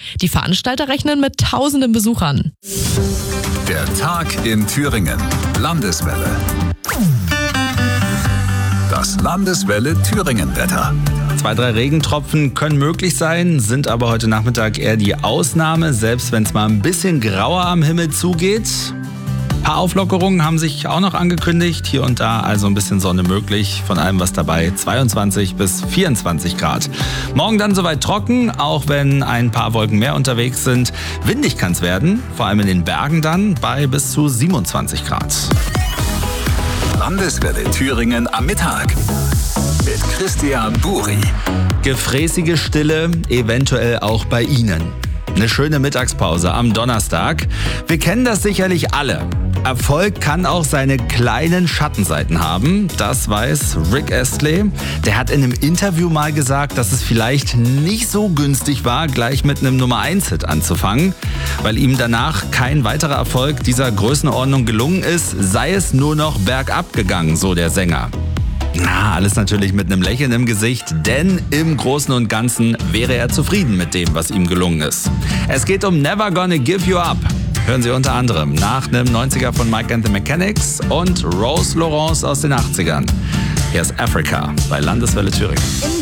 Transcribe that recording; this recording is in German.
Die Veranstalter rechnen mit tausenden Besuchern. Der Tag in Thüringen. Landeswelle. Das Landeswelle Thüringen-Wetter. 2-3 Regentropfen können möglich sein, sind aber heute Nachmittag eher die Ausnahme, selbst wenn es mal ein bisschen grauer am Himmel zugeht. Ein paar Auflockerungen haben sich auch noch angekündigt, hier und da also ein bisschen Sonne möglich, von allem was dabei, 22 bis 24 Grad. Morgen dann soweit trocken, auch wenn ein paar Wolken mehr unterwegs sind. Windig kann es werden, vor allem in den Bergen dann bei bis zu 27 Grad. Landeswelle Thüringen am Mittag mit Christian Buri. Gefräßige Stille, eventuell auch bei Ihnen. Eine schöne Mittagspause am Donnerstag. Wir kennen das sicherlich alle. Erfolg kann auch seine kleinen Schattenseiten haben. Das weiß Rick Astley. Der hat in einem Interview mal gesagt, dass es vielleicht nicht so günstig war, gleich mit einem Nummer-1-Hit anzufangen. Weil ihm danach kein weiterer Erfolg dieser Größenordnung gelungen ist, sei es nur noch bergab gegangen, so der Sänger. Na, alles natürlich mit einem Lächeln im Gesicht, denn im Großen und Ganzen wäre er zufrieden mit dem, was ihm gelungen ist. Es geht um Never Gonna Give You Up. Hören Sie unter anderem nach einem 90er von Mike and the Mechanics und Rose Laurence aus den 80ern. Hier ist Africa bei Landeswelle Thüringen.